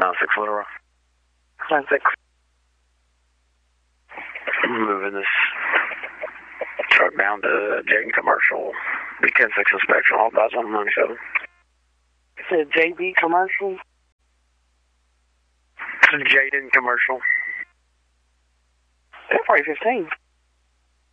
6 Literal. 9-6. I'm moving this truck down to Jayden Commercial. Be 10-6 inspection, all guys on 97. Said JB Commercial? Jayden Commercial. February 15th.